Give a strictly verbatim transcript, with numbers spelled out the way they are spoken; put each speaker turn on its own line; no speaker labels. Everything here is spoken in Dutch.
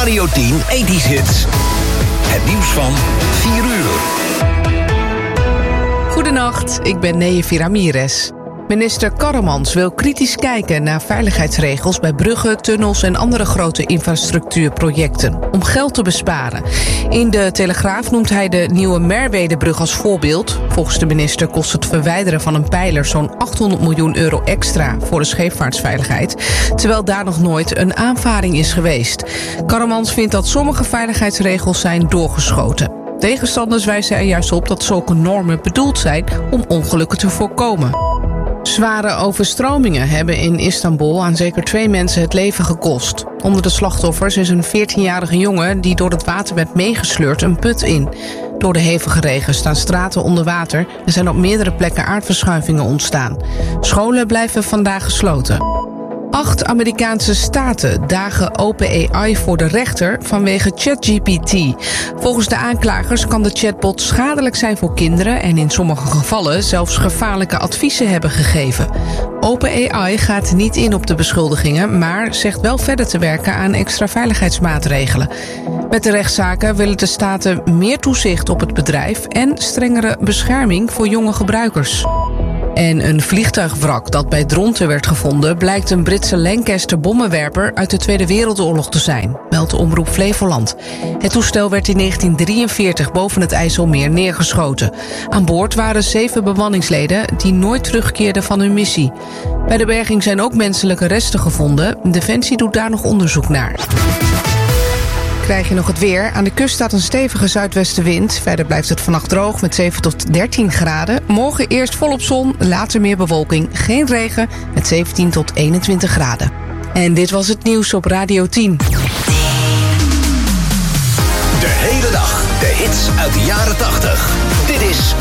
Radio tien ethisch hits. Het nieuws van vier uur.
Goedenacht, ik ben Neefje Ramirez. Minister Karremans wil kritisch kijken naar veiligheidsregels bij bruggen, tunnels en andere grote infrastructuurprojecten om geld te besparen. In de Telegraaf noemt hij de nieuwe Merwedebrug als voorbeeld. Volgens de minister kost het verwijderen van een pijler zo'n achthonderd miljoen euro extra voor de scheepvaartsveiligheid, terwijl daar nog nooit een aanvaring is geweest. Karremans vindt dat sommige veiligheidsregels zijn doorgeschoten. Tegenstanders wijzen er juist op dat zulke normen bedoeld zijn om ongelukken te voorkomen. Zware overstromingen hebben in Istanbul aan zeker twee mensen het leven gekost. Onder de slachtoffers is een veertienjarige jongen die door het water werd meegesleurd een put in. Door de hevige regen staan straten onder water en zijn op meerdere plekken aardverschuivingen ontstaan. Scholen blijven vandaag gesloten. Acht Amerikaanse staten dagen OpenAI voor de rechter vanwege ChatGPT. Volgens de aanklagers kan de chatbot schadelijk zijn voor kinderen en in sommige gevallen zelfs gevaarlijke adviezen hebben gegeven. OpenAI gaat niet in op de beschuldigingen, maar zegt wel verder te werken aan extra veiligheidsmaatregelen. Met de rechtszaken willen de staten meer toezicht op het bedrijf en strengere bescherming voor jonge gebruikers. En een vliegtuigwrak dat bij Dronten werd gevonden blijkt een Britse Lancaster bommenwerper uit de Tweede Wereldoorlog te zijn, meldt de omroep Flevoland. Het toestel werd in negentien drieënveertig boven het IJsselmeer neergeschoten. Aan boord waren zeven bemanningsleden die nooit terugkeerden van hun missie. Bij de berging zijn ook menselijke resten gevonden. Defensie doet daar nog onderzoek naar. Krijg je nog het weer. Aan de kust staat een stevige zuidwestenwind. Verder blijft het vannacht droog met zeven tot dertien graden. Morgen eerst volop zon, later meer bewolking. Geen regen met zeventien tot eenentwintig graden. En dit was het nieuws op Radio tien.
De hele dag de hits uit de jaren tachtig. Dit is